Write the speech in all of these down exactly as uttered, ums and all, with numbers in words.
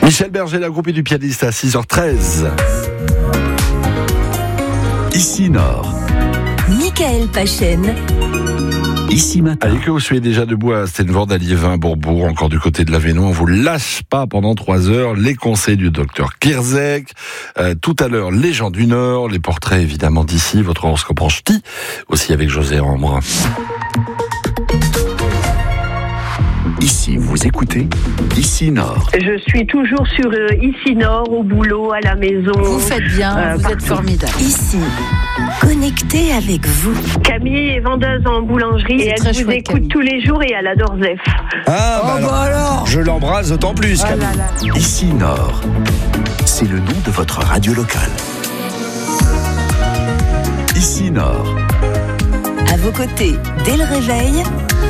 Michel Berger, la groupée du pianiste à six heures treize. Ici Nord. Michael Pachen. Ici Matin. Allez, que vous soyez déjà debout à Stenvord, à Liévin, Bourbourg, encore du côté de l'Avesnois, on vous lâche pas pendant trois heures. Les conseils du docteur Kierzek. Euh, tout à l'heure, les gens du Nord, les portraits évidemment d'ici, votre horoscope en ch'ti, aussi avec José Ambre. Ici, vous écoutez Ici Nord. Je suis toujours sur euh, Ici Nord, au boulot, à la maison. Vous faites bien, euh, vous partout. êtes formidable. Ici, connecté avec vous. Camille est vendeuse en boulangerie C'est et très elle vous chouette, écoute Camille. tous les jours et elle adore Zef. Ah, Oh, bah alors, bah alors je l'embrasse d'autant plus, Oh Camille. là là. Ici Nord. C'est le nom de votre radio locale. Ici Nord. À vos côtés, dès le réveil,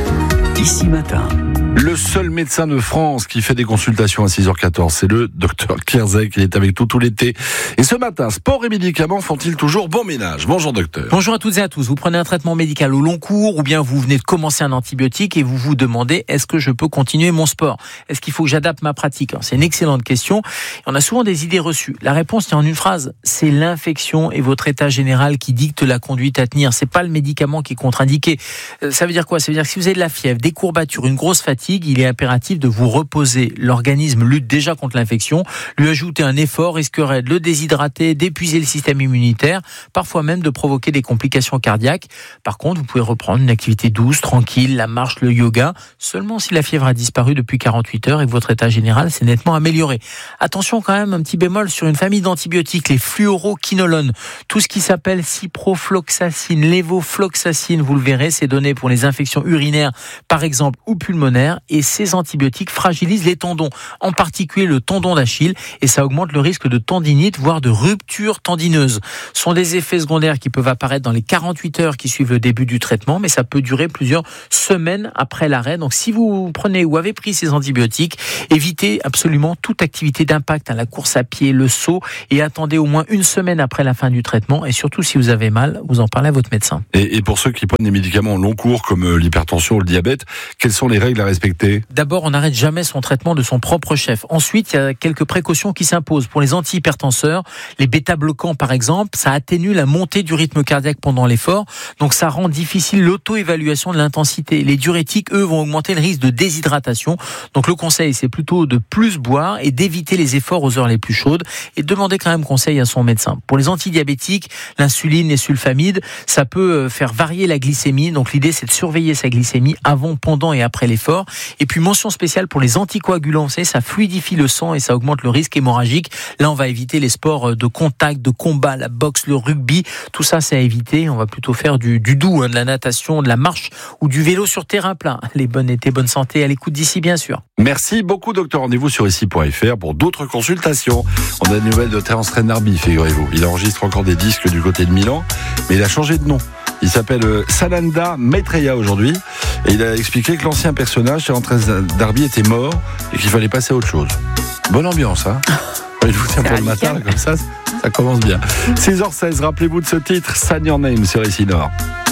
Ici Matin. Le seul médecin de France qui fait des consultations à six heures quatorze, c'est le docteur Kierzek. Il est avec nous tout l'été. Et ce matin, sport et médicaments font-ils toujours bon ménage? Bonjour docteur. Bonjour à toutes et à tous. Vous prenez un traitement médical au long cours ou bien vous venez de commencer un antibiotique et vous vous demandez est-ce que je peux continuer mon sport? Est-ce qu'il faut que j'adapte ma pratique? C'est une excellente question. On a souvent des idées reçues. La réponse tient en une phrase. C'est l'infection et votre état général qui dicte la conduite à tenir. C'est pas le médicament qui est contre-indiqué. Ça veut dire quoi? Ça veut dire que si vous avez de la fièvre, des courbatures, une grosse fatigue, il est impératif de vous reposer. L'organisme lutte déjà contre l'infection. Lui ajouter un effort risquerait de le déshydrater, d'épuiser le système immunitaire, parfois même de provoquer des complications cardiaques. Par contre, vous pouvez reprendre une activité douce, tranquille, la marche, le yoga, seulement si la fièvre a disparu depuis quarante-huit heures et que votre état général s'est nettement amélioré. Attention quand même, un petit bémol sur une famille d'antibiotiques, les fluoroquinolones. Tout ce qui s'appelle ciprofloxacine, lévofloxacine, vous le verrez, c'est donné pour les infections urinaires, par exemple, ou pulmonaires. Et ces antibiotiques fragilisent les tendons, en particulier le tendon d'Achille, et ça augmente le risque de tendinite, voire de rupture tendineuse. Ce sont des effets secondaires qui peuvent apparaître dans les quarante-huit heures qui suivent le début du traitement, mais ça peut durer plusieurs semaines après l'arrêt. Donc si vous prenez ou avez pris ces antibiotiques, évitez absolument toute activité d'impact, hein, la course à pied, le saut, et attendez au moins une semaine après la fin du traitement. Et surtout, si vous avez mal, vous en parlez à votre médecin. Et, et pour ceux qui prennent des médicaments au long cours, comme euh, l'hypertension ou le diabète, quelles sont les règles à respecter? D'abord, on n'arrête jamais son traitement de son propre chef. Ensuite, il y a quelques précautions qui s'imposent. Pour les antihypertenseurs, les bêta-bloquants par exemple, ça atténue la montée du rythme cardiaque pendant l'effort, donc ça rend difficile l'auto-évaluation de l'intensité. Les diurétiques, eux, vont augmenter le risque de déshydratation. Donc le conseil, c'est plutôt de plus boire et d'éviter les efforts aux heures les plus chaudes et demander quand même conseil à son médecin. Pour les antidiabétiques, l'insuline, les sulfamides, ça peut faire varier la glycémie. Donc l'idée, c'est de surveiller sa glycémie avant, pendant et après l'effort. Et puis mention spéciale pour les anticoagulants, vous savez, ça fluidifie le sang et ça augmente le risque hémorragique. Là, on va éviter les sports de contact, de combat, la boxe, le rugby. Tout ça, c'est à éviter. On va plutôt faire du, du doux, hein, de la natation, de la marche ou du vélo sur terrain plat. Les bonnes étés, bonne santé à l'écoute d'ici, bien sûr. Merci beaucoup docteur. Rendez-vous sur ici point f r pour d'autres consultations. On a des nouvelles de Terence Renarbi, figurez-vous. Il enregistre encore des disques du côté de Milan, mais il a changé de nom. Il s'appelle Sananda Maitreya aujourd'hui et il a expliqué que l'ancien personnage, Terence Renarbi, était mort et qu'il fallait passer à autre chose. Bonne ambiance, hein? Je vous tiens pour le matin, là, comme ça, ça commence bien. six heures seize, rappelez-vous de ce titre, Sign Your Name sur Ici Nord.